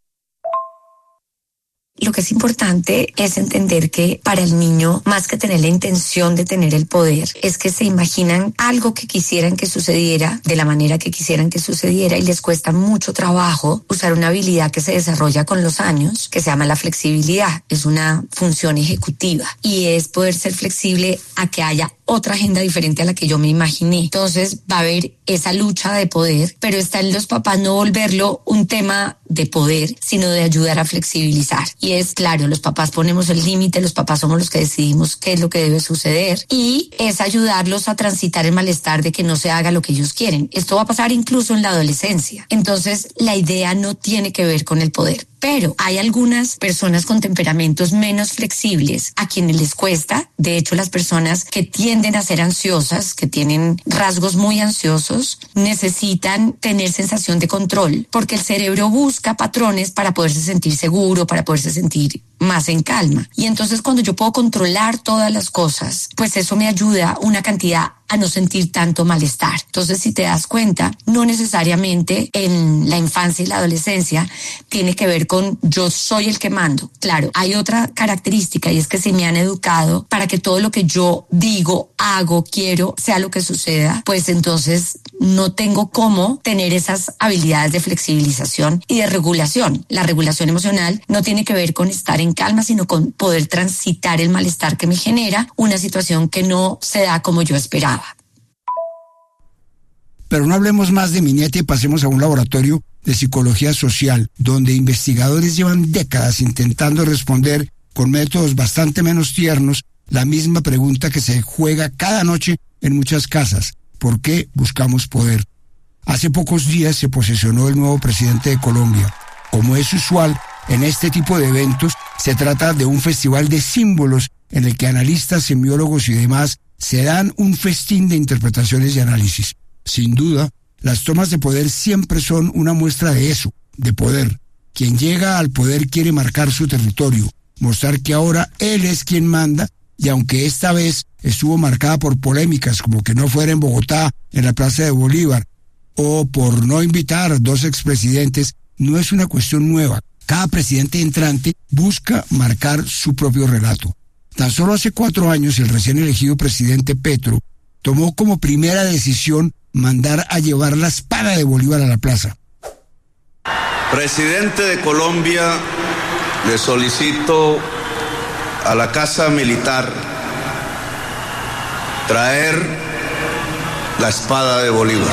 Speaker 5: Lo que es importante es entender que para el niño, más que tener la intención de tener el poder, es que se imaginan algo que quisieran que sucediera de la manera que quisieran que sucediera y les cuesta mucho trabajo usar una habilidad que se desarrolla con los años, que se llama la flexibilidad. Es una función ejecutiva y es poder ser flexible a que haya otra agenda diferente a la que yo me imaginé. Entonces va a haber esa lucha de poder, pero está en los papás no volverlo un tema de poder, sino de ayudar a flexibilizar. Y es claro, los papás ponemos el límite, los papás somos los que decidimos qué es lo que debe suceder y es ayudarlos a transitar el malestar de que no se haga lo que ellos quieren. Esto va a pasar incluso en la adolescencia. Entonces la idea no tiene que ver con el poder. Pero hay algunas personas con temperamentos menos flexibles a quienes les cuesta. De hecho, las personas que tienden a ser ansiosas, que tienen rasgos muy ansiosos, necesitan tener sensación de control, porque el cerebro busca patrones para poderse sentir seguro, para poderse sentir más en calma. Y entonces cuando yo puedo controlar todas las cosas, pues eso me ayuda una cantidad a no sentir tanto malestar. Entonces, si te das cuenta, no necesariamente en la infancia y la adolescencia tiene que ver con yo soy el que mando. Claro, hay otra característica y es que se me han educado para que todo lo que yo digo, hago, quiero, sea lo que suceda, pues entonces no tengo cómo tener esas habilidades de flexibilización y de regulación. La regulación emocional no tiene que ver con estar en calma, sino con poder transitar el malestar que me genera una situación que no se da como yo esperaba.
Speaker 23: Pero no hablemos más de mi nieta y pasemos a un laboratorio de psicología social, donde investigadores llevan décadas intentando responder con métodos bastante menos tiernos la misma pregunta que se juega cada noche en muchas casas: ¿por qué buscamos poder? Hace pocos días se posesionó el nuevo presidente de Colombia. Como es usual en este tipo de eventos, se trata de un festival de símbolos en el que analistas, semiólogos y demás se dan un festín de interpretaciones y análisis. Sin duda, las tomas de poder siempre son una muestra de eso, de poder. Quien llega al poder quiere marcar su territorio, mostrar que ahora él es quien manda, y aunque esta vez estuvo marcada por polémicas como que no fuera en Bogotá, en la Plaza de Bolívar, o por no invitar a 2 expresidentes, no es una cuestión nueva. Cada presidente entrante busca marcar su propio relato. Tan solo hace 4 años el recién elegido presidente Petro tomó como primera decisión mandar a llevar la espada de Bolívar a la plaza.
Speaker 6: Presidente de Colombia, le solicito a la Casa Militar traer la espada de Bolívar.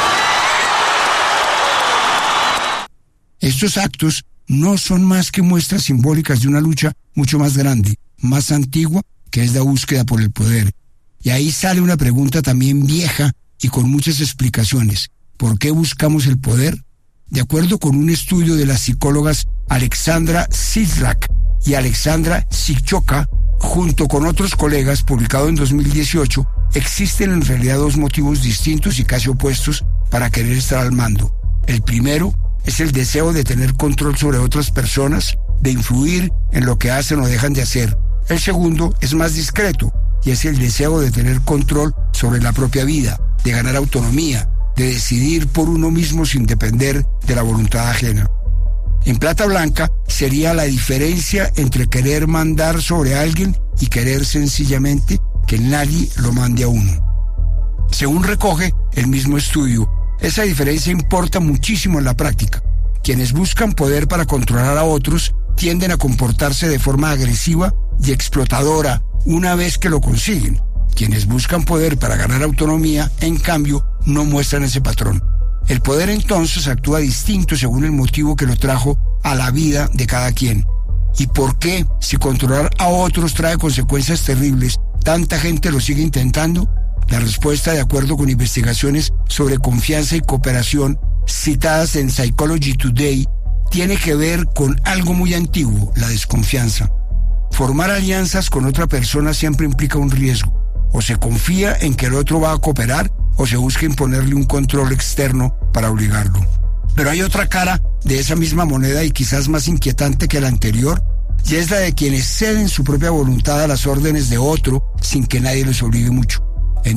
Speaker 23: Estos actos no son más que muestras simbólicas de una lucha mucho más grande, más antigua, que es la búsqueda por el poder. Y ahí sale una pregunta también vieja y con muchas explicaciones. ¿Por qué buscamos el poder? De acuerdo con un estudio de las psicólogas Alexandra Sidlak y Alexandra Sikchoka, junto con otros colegas, publicado en 2018, existen en realidad 2 motivos distintos y casi opuestos para querer estar al mando. El primero es el deseo de tener control sobre otras personas, de influir en lo que hacen o dejan de hacer. El segundo es más discreto, y es el deseo de tener control sobre la propia vida, de ganar autonomía, de decidir por uno mismo sin depender de la voluntad ajena. En plata blanca sería la diferencia entre querer mandar sobre alguien y querer sencillamente que nadie lo mande a uno. Según recoge el mismo estudio, esa diferencia importa muchísimo en la práctica. Quienes buscan poder para controlar a otros tienden a comportarse de forma agresiva y explotadora una vez que lo consiguen. Quienes buscan poder para ganar autonomía, en cambio, no muestran ese patrón. El poder entonces actúa distinto según el motivo que lo trajo a la vida de cada quien. ¿Y por qué, si controlar a otros trae consecuencias terribles, tanta gente lo sigue intentando? La respuesta, de acuerdo con investigaciones sobre confianza y cooperación citadas en Psychology Today, tiene que ver con algo muy antiguo, la desconfianza. Formar alianzas con otra persona siempre implica un riesgo. O se confía en que el otro va a cooperar, o se busca imponerle un control externo para obligarlo. Pero hay otra cara de esa misma moneda y quizás más inquietante que la anterior, y es la de quienes ceden su propia voluntad a las órdenes de otro sin que nadie les obligue mucho. En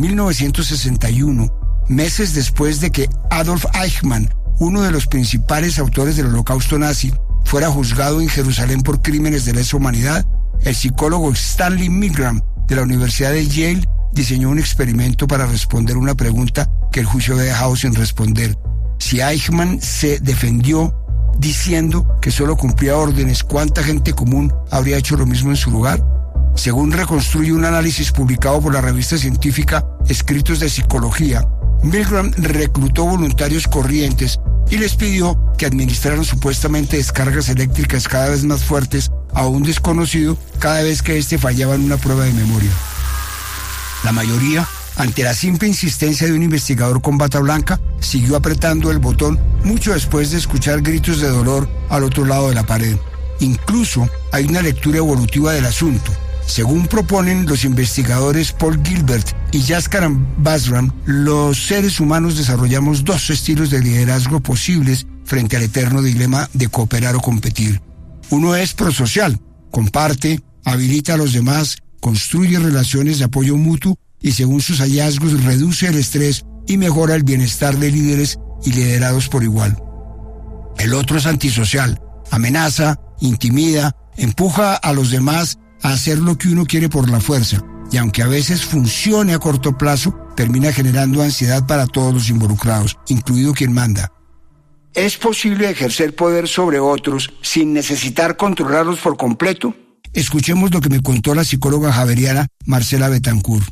Speaker 23: 1961, meses después de que Adolf Eichmann, uno de los principales autores del Holocausto nazi, fuera juzgado en Jerusalén por crímenes de lesa humanidad, el psicólogo Stanley Milgram de la Universidad de Yale diseñó un experimento para responder una pregunta que el juicio había dejado sin responder. Si Eichmann se defendió diciendo que solo cumplía órdenes, ¿cuánta gente común habría hecho lo mismo en su lugar? Según reconstruye un análisis publicado por la revista científica Escritos de Psicología, Milgram reclutó voluntarios corrientes y les pidió que administraran supuestamente descargas eléctricas cada vez más fuertes a un desconocido cada vez que éste fallaba en una prueba de memoria. La mayoría, ante la simple insistencia de un investigador con bata blanca, siguió apretando el botón mucho después de escuchar gritos de dolor al otro lado de la pared. Incluso hay una lectura evolutiva del asunto. Según proponen los investigadores Paul Gilbert y Jaskaran Basram, los seres humanos desarrollamos dos estilos de liderazgo posibles frente al eterno dilema de cooperar o competir. Uno es prosocial, comparte, habilita a los demás, construye relaciones de apoyo mutuo y según sus hallazgos reduce el estrés y mejora el bienestar de líderes y liderados por igual. El otro es antisocial, amenaza, intimida, empuja a los demás a hacer lo que uno quiere por la fuerza, y aunque a veces funcione a corto plazo, termina generando ansiedad para todos los involucrados, incluido quien manda. ¿Es posible ejercer poder sobre otros sin necesitar controlarlos por completo? Escuchemos lo que me contó la psicóloga javeriana Marcela Betancourt.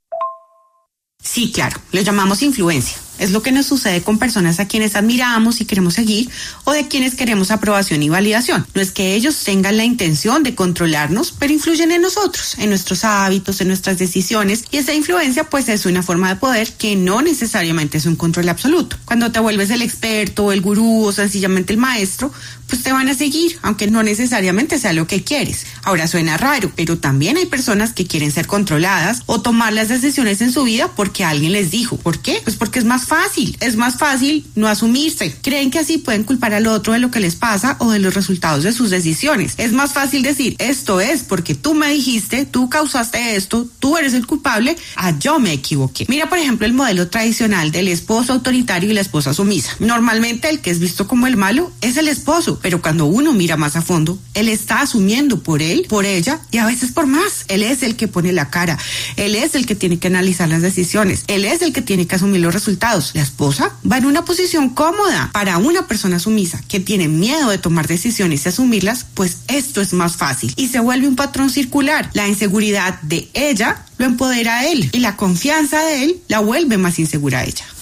Speaker 7: Sí, claro, le llamamos influencia. Es lo que nos sucede con personas a quienes admiramos y queremos seguir o de quienes queremos aprobación y validación. No es que ellos tengan la intención de controlarnos, pero influyen en nosotros, en nuestros hábitos, en nuestras decisiones y esa influencia pues es una forma de poder que no necesariamente es un control absoluto. Cuando te vuelves el experto, el gurú o sencillamente el maestro, pues te van a seguir, aunque no necesariamente sea lo que quieres. Ahora suena raro, pero también hay personas que quieren ser controladas o tomar las decisiones en su vida porque alguien les dijo. ¿Por qué? Pues porque es más fácil no asumirse. Creen que así pueden culpar al otro de lo que les pasa o de los resultados de sus decisiones. Es más fácil decir, esto es porque tú me dijiste, tú causaste esto, tú eres el culpable, yo me equivoqué. Mira, por ejemplo, el modelo tradicional del esposo autoritario y la esposa sumisa. Normalmente el que es visto como el malo es el esposo, pero cuando uno mira más a fondo, él está asumiendo por él, por ella y a veces por más. Él es el que pone la cara, él es el que tiene que analizar las decisiones, él es el que tiene que asumir los resultados. La esposa va en una posición cómoda. Para una persona sumisa que tiene miedo de tomar decisiones y asumirlas, pues esto es más fácil y se vuelve un patrón circular. La inseguridad de ella lo empodera a él y la confianza de él la vuelve más insegura a ella.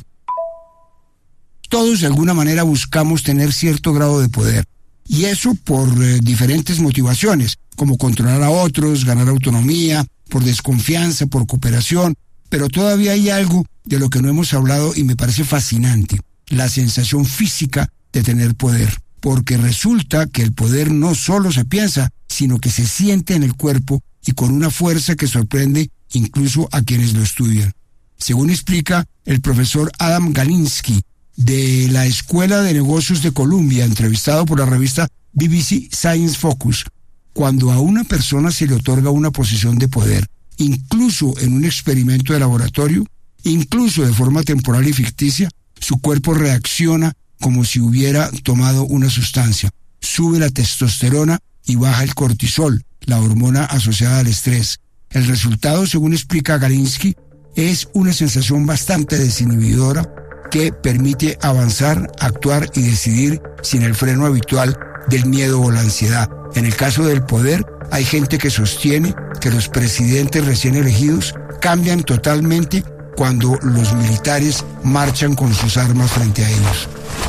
Speaker 23: Todos de alguna manera buscamos tener cierto grado de poder y eso por diferentes motivaciones, como controlar a otros, ganar autonomía, por desconfianza, por cooperación, pero todavía hay algo de lo que no hemos hablado y me parece fascinante, la sensación física de tener poder, porque resulta que el poder no solo se piensa, sino que se siente en el cuerpo y con una fuerza que sorprende incluso a quienes lo estudian. Según explica el profesor Adam Galinsky de la Escuela de Negocios de Columbia, entrevistado por la revista BBC Science Focus, cuando a una persona se le otorga una posición de poder, incluso en un experimento de laboratorio, incluso de forma temporal y ficticia, su cuerpo reacciona como si hubiera tomado una sustancia. Sube la testosterona y baja el cortisol, la hormona asociada al estrés. El resultado, según explica Galinsky, es una sensación bastante desinhibidora que permite avanzar, actuar y decidir sin el freno habitual del miedo o la ansiedad. En el caso del poder, hay gente que sostiene que los presidentes recién elegidos cambian totalmente cuando los militares marchan con sus armas frente a ellos.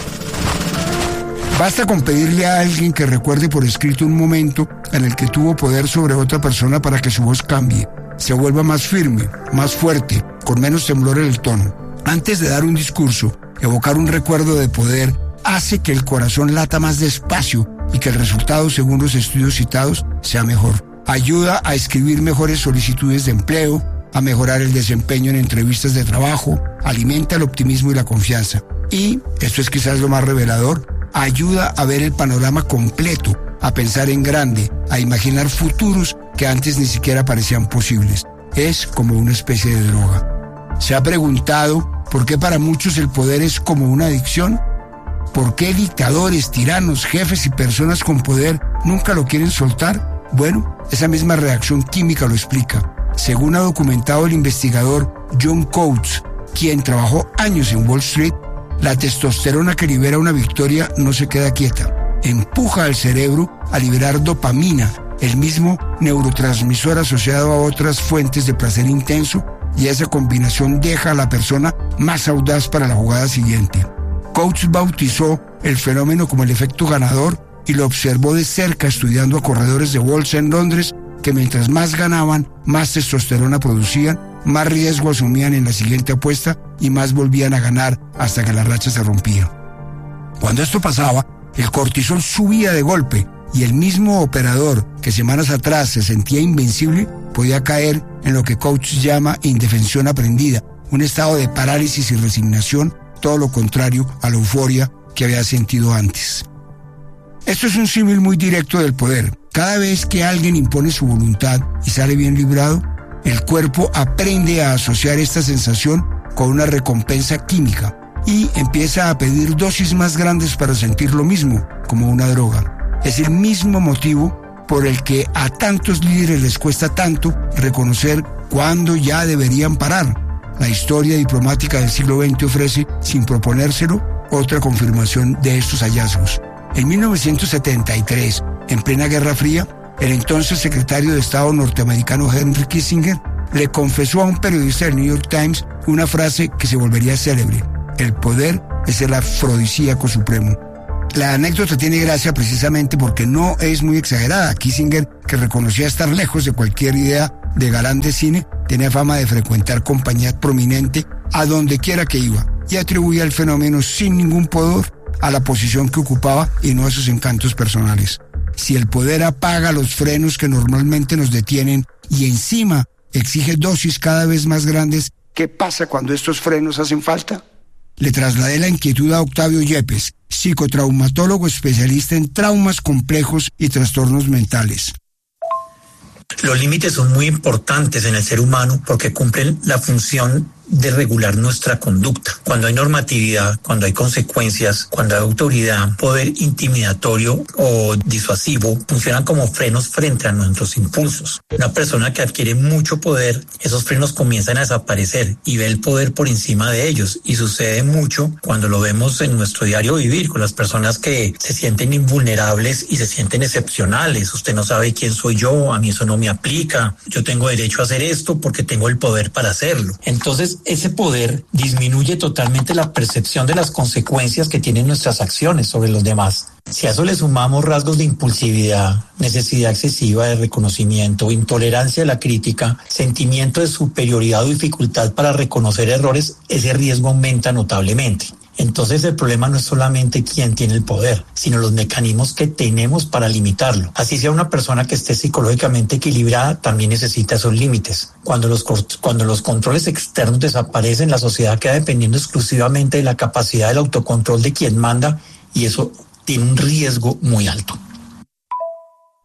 Speaker 23: Basta con pedirle a alguien que recuerde por escrito un momento en el que tuvo poder sobre otra persona para que su voz cambie, se vuelva más firme, más fuerte, con menos temblor en el tono. Antes de dar un discurso, evocar un recuerdo de poder hace que el corazón lata más despacio y que el resultado, según los estudios citados, sea mejor. Ayuda a escribir mejores solicitudes de empleo, a mejorar el desempeño en entrevistas de trabajo, alimenta el optimismo y la confianza. Y, esto es quizás lo más revelador, ayuda a ver el panorama completo, a pensar en grande, a imaginar futuros que antes ni siquiera parecían posibles. Es como una especie de droga. ¿Se ha preguntado por qué para muchos el poder es como una adicción? ¿Por qué dictadores, tiranos, jefes y personas con poder nunca lo quieren soltar? Bueno, esa misma reacción química lo explica. Según ha documentado el investigador John Coates, quien trabajó años en Wall Street, la testosterona que libera una victoria no se queda quieta. Empuja al cerebro a liberar dopamina, el mismo neurotransmisor asociado a otras fuentes de placer intenso, y esa combinación deja a la persona más audaz para la jugada siguiente. Coates bautizó el fenómeno como el efecto ganador y lo observó de cerca estudiando a corredores de bolsa en Londres que mientras más ganaban, más testosterona producían, más riesgo asumían en la siguiente apuesta y más volvían a ganar hasta que la racha se rompía. Cuando esto pasaba, el cortisol subía de golpe y el mismo operador que semanas atrás se sentía invencible podía caer en lo que Coates llama indefensión aprendida, un estado de parálisis y resignación, todo lo contrario a la euforia que había sentido antes. Esto es un símil muy directo del poder. Cada vez que alguien impone su voluntad y sale bien librado, el cuerpo aprende a asociar esta sensación con una recompensa química y empieza a pedir dosis más grandes para sentir lo mismo, como una droga. Es el mismo motivo por el que a tantos líderes les cuesta tanto reconocer cuándo ya deberían parar. La historia diplomática del siglo XX ofrece, sin proponérselo, otra confirmación de estos hallazgos. En 1973, en plena Guerra Fría, el entonces secretario de Estado norteamericano Henry Kissinger le confesó a un periodista del New York Times una frase que se volvería célebre: el poder es el afrodisíaco supremo. La anécdota tiene gracia precisamente porque no es muy exagerada. Kissinger, que reconocía estar lejos de cualquier idea de galán de cine, tenía fama de frecuentar compañía prominente a donde quiera que iba y atribuía el fenómeno sin ningún pudor a la posición que ocupaba y no a sus encantos personales. Si el poder apaga los frenos que normalmente nos detienen y encima exige dosis cada vez más grandes, ¿qué pasa cuando estos frenos hacen falta? Le trasladé la inquietud a Octavio Yepes, psicotraumatólogo especialista en traumas complejos y trastornos mentales.
Speaker 8: Los límites son muy importantes en el ser humano porque cumplen la función de regular nuestra conducta. Cuando hay normatividad, cuando hay consecuencias, cuando hay autoridad, poder intimidatorio o disuasivo, funcionan como frenos frente a nuestros impulsos. Una persona que adquiere mucho poder, esos frenos comienzan a desaparecer y ve el poder por encima de ellos, y sucede mucho cuando lo vemos en nuestro diario vivir con las personas que se sienten invulnerables y se sienten excepcionales. Usted no sabe quién soy yo, a mí eso no me aplica, yo tengo derecho a hacer esto porque tengo el poder para hacerlo. Entonces, ese poder disminuye totalmente la percepción de las consecuencias que tienen nuestras acciones sobre los demás. Si a eso le sumamos rasgos de impulsividad, necesidad excesiva de reconocimiento, intolerancia a la crítica, sentimiento de superioridad o dificultad para reconocer errores, ese riesgo aumenta notablemente. Entonces el problema no es solamente quién tiene el poder, sino los mecanismos que tenemos para limitarlo. Así sea una persona que esté psicológicamente equilibrada, también necesita esos límites. Cuando los controles externos desaparecen, la sociedad queda dependiendo exclusivamente de la capacidad del autocontrol de quien manda, y eso tiene un riesgo muy alto.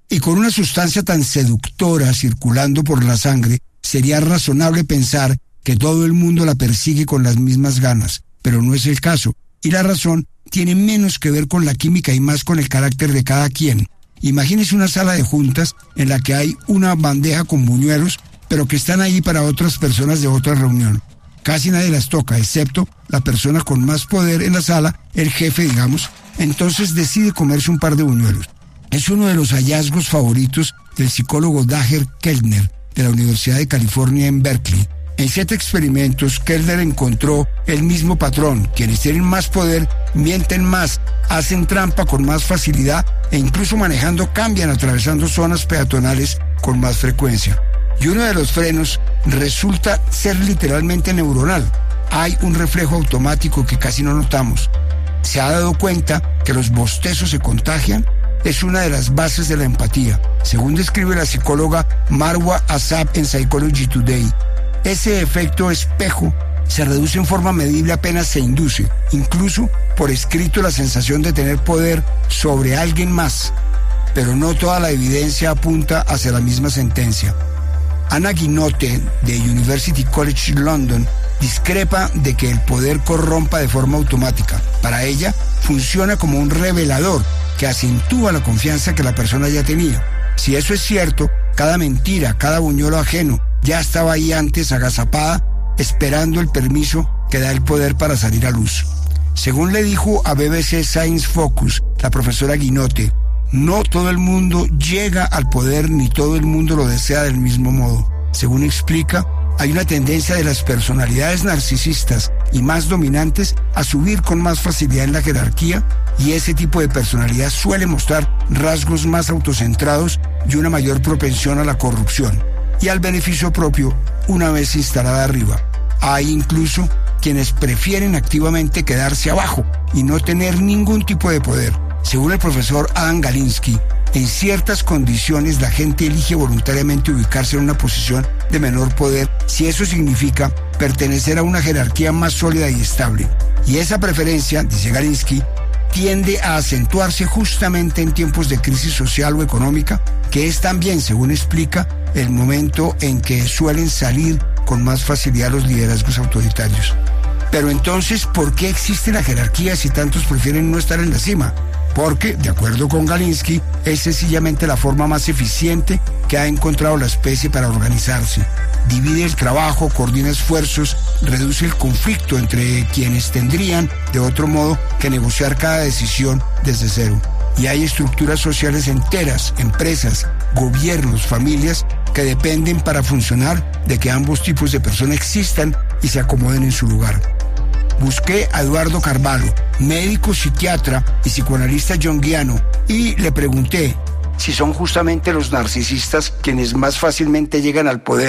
Speaker 23: Y con una sustancia tan seductora circulando por la sangre, sería razonable pensar que todo el mundo la persigue con las mismas ganas, pero no es el caso, y la razón tiene menos que ver con la química y más con el carácter de cada quien. Imagínese una sala de juntas en la que hay una bandeja con buñuelos, pero que están ahí para otras personas de otra reunión. Casi nadie las toca, excepto la persona con más poder en la sala, el jefe, digamos. Entonces decide comerse un par de buñuelos. Es uno de los hallazgos favoritos del psicólogo Dacher Keltner, de la Universidad de California en Berkeley. En 7 experimentos, Keltner encontró el mismo patrón. Quienes tienen más poder mienten más, hacen trampa con más facilidad e incluso manejando cambian atravesando zonas peatonales con más frecuencia. Y uno de los frenos resulta ser literalmente neuronal. Hay un reflejo automático que casi no notamos. ¿Se ha dado cuenta que los bostezos se contagian? Es una de las bases de la empatía, según describe la psicóloga Marwa Asab en Psychology Today. Ese efecto espejo se reduce en forma medible apenas se induce, incluso por escrito, la sensación de tener poder sobre alguien más. Pero no toda la evidencia apunta hacia la misma sentencia. Anna Guinotte, de University College London, discrepa de que el poder corrompa de forma automática. Para ella, funciona como un revelador que acentúa la confianza que la persona ya tenía. Si eso es cierto, cada mentira, cada buñuelo ajeno, ya estaba ahí antes agazapada, esperando el permiso que da el poder para salir a luz. Según le dijo a BBC Science Focus la profesora Guinotte, no todo el mundo llega al poder ni todo el mundo lo desea del mismo modo. Según explica, hay una tendencia de las personalidades narcisistas y más dominantes a subir con más facilidad en la jerarquía, y ese tipo de personalidad suele mostrar rasgos más autocentrados y una mayor propensión a la corrupción y al beneficio propio una vez instalada arriba. Hay incluso quienes prefieren activamente quedarse abajo y no tener ningún tipo de poder. Según el profesor Adam Galinsky, en ciertas condiciones la gente elige voluntariamente ubicarse en una posición de menor poder si eso significa pertenecer a una jerarquía más sólida y estable. Y esa preferencia, dice Galinsky, tiende a acentuarse justamente en tiempos de crisis social o económica, que es también, según explica, el momento en que suelen salir con más facilidad los liderazgos autoritarios. Pero entonces, ¿por qué existe la jerarquía si tantos prefieren no estar en la cima? Porque, de acuerdo con Galinsky, es sencillamente la forma más eficiente que ha encontrado la especie para organizarse. Divide el trabajo, coordina esfuerzos, reduce el conflicto entre quienes tendrían, de otro modo, que negociar cada decisión desde cero. Y hay estructuras sociales enteras, empresas, gobiernos, familias, que dependen para funcionar de que ambos tipos de personas existan y se acomoden en su lugar. Busqué a Eduardo Carvalho, médico, psiquiatra y psicoanalista junguiano, y le pregunté si son justamente los narcisistas quienes más fácilmente llegan al poder